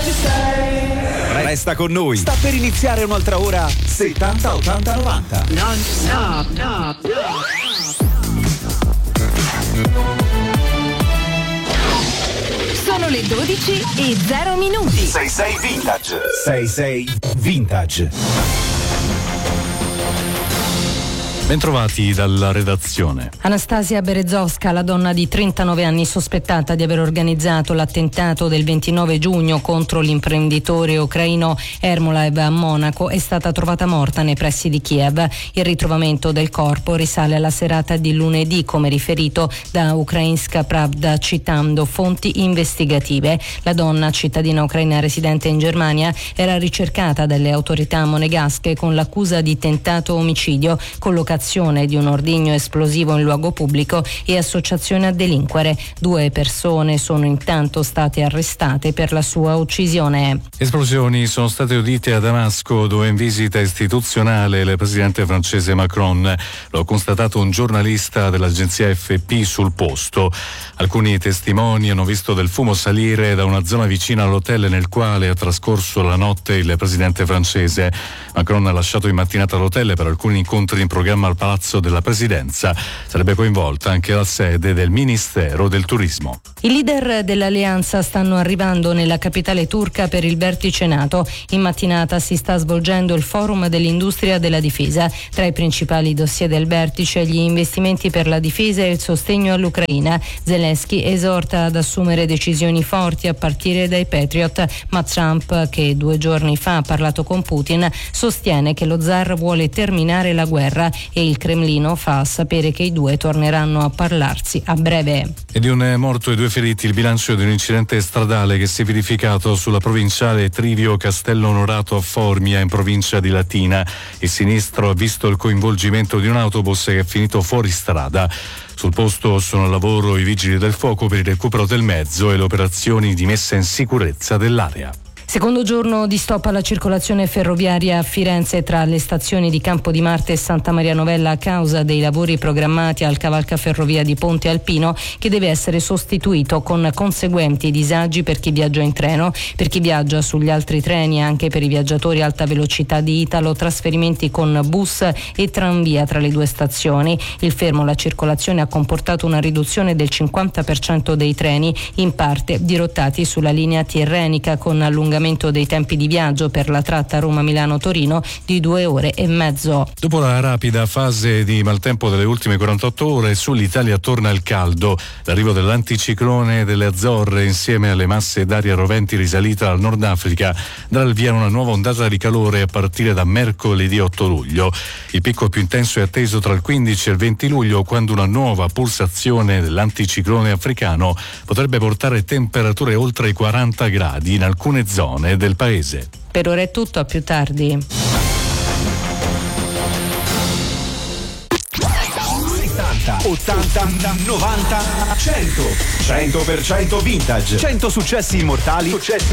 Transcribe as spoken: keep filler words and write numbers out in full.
Resta con noi, sta per iniziare un'altra ora settanta ottanta novanta. Non stop, no, no. Sono le dodici e zero minuti. sei sei Vintage. sei sei Vintage. Bentrovati dalla redazione. Anastasia Berezovska, la donna di trentanove anni sospettata di aver organizzato l'attentato del ventinove giugno contro l'imprenditore ucraino Ermolaev a Monaco, è stata trovata morta nei pressi di Kiev. Il ritrovamento del corpo risale alla serata di lunedì, come riferito da Ukrainska Pravda, citando fonti investigative. La donna, cittadina ucraina residente in Germania, era ricercata dalle autorità monegasche con l'accusa di tentato omicidio, collocazione di un ordigno esplosivo in luogo pubblico e associazione a delinquere. Due persone sono intanto state arrestate per la sua uccisione. Esplosioni sono state udite a Damasco, dove in visita istituzionale il presidente francese Macron. Lo ha constatato un giornalista dell'agenzia F P sul posto. Alcuni testimoni hanno visto del fumo salire da una zona vicina all'hotel nel quale ha trascorso la notte il presidente francese. Macron ha lasciato in mattinata l'hotel per alcuni incontri in programma al Palazzo della Presidenza. Sarebbe coinvolta anche la sede del Ministero del Turismo. I leader dell'alleanza stanno arrivando nella capitale turca per il vertice NATO. In mattinata si sta svolgendo il forum dell'industria della difesa. Tra i principali dossier del vertice gli investimenti per la difesa e il sostegno all'Ucraina. Zelensky esorta ad assumere decisioni forti a partire dai Patriot, ma Trump, che due giorni fa ha parlato con Putin, sostiene che lo zar vuole terminare la guerra e il Cremlino fa sapere che i due torneranno a parlarsi a breve. E di un morto e due feriti il bilancio di un incidente stradale che si è verificato sulla provinciale Trivio Castello Onorato a Formia, in provincia di Latina. Il sinistro ha visto il coinvolgimento di un autobus che è finito fuori strada. Sul posto sono al lavoro i vigili del fuoco per il recupero del mezzo e le operazioni di messa in sicurezza dell'area. Secondo giorno di stop alla circolazione ferroviaria a Firenze tra le stazioni di Campodimarte e Santa Maria Novella a causa dei lavori programmati al cavalcaferrovia di Ponte Alpino, che deve essere sostituito, con conseguenti disagi per chi viaggia in treno, per chi viaggia sugli altri treni e anche per i viaggiatori alta velocità di Italo, trasferimenti con bus e tranvia tra le due stazioni. Il fermo alla circolazione ha comportato una riduzione del cinquanta per cento dei treni, in parte dirottati sulla linea tirrenica, con allungamento dei tempi di viaggio per la tratta Roma-Milano-Torino di due ore e mezzo. Dopo la rapida fase di maltempo delle ultime quarantotto ore, sull'Italia torna il caldo. L'arrivo dell'anticiclone delle Azzorre, insieme alle masse d'aria roventi risalita dal Nord Africa, darà il via a una nuova ondata di calore a partire da mercoledì otto luglio. Il picco più intenso è atteso tra il quindici e il venti luglio, quando una nuova pulsazione dell'anticiclone africano potrebbe portare temperature oltre i quaranta gradi in alcune zone del paese. Per ora è tutto, a più tardi. settanta, ottanta, novanta, cento. cento per cento Vintage. cento successi immortali. Successi